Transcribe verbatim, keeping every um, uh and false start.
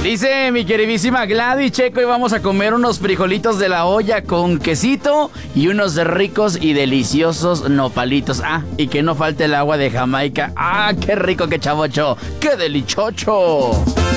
Dice mi queridísima Gladys Checo, y vamos a comer unos frijolitos de la olla con quesito y unos ricos y deliciosos nopalitos. Ah, y que no falte el agua de Jamaica. Ah, qué rico, qué chavocho, qué delichocho.